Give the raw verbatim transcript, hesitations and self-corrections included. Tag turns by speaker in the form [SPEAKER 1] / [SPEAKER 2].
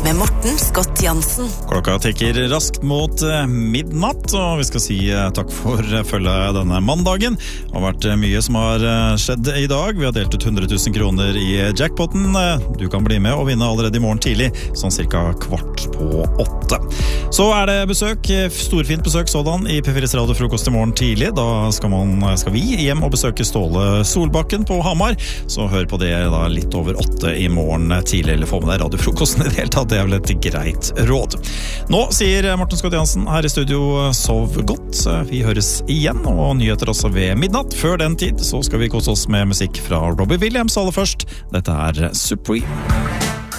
[SPEAKER 1] med Morten Scott Jansen.
[SPEAKER 2] Klokka tikker raskt mot midnatt, og vi skal si takk for følget denne mandagen. Det har vært mye som har skjedd i dag. Vi har delt ut hundre tusen kroner i jackpoten. Du kan bli med og vinne allerede i morgen tidlig, sånn cirka kvart på åtte. Så er det besøk, storfint besøk sådan, i P fires radiofrokost i morgen tidlig. Da skal, man, skal vi hjem og besøke Ståle Solbakken på Hamar. Så hør på det da litt over åtte i morgen tidlig, eller få med deg radiofrokosten i det hele tatt. Det er vel et greit råd. Nå sier Morten Scott Jansen her i studio, sov godt. Vi høres igjen, og nyheter også ved midnatt. Før den tid så skal vi kose oss med musikk fra Robbie Williams aller først. Dette er Supreme.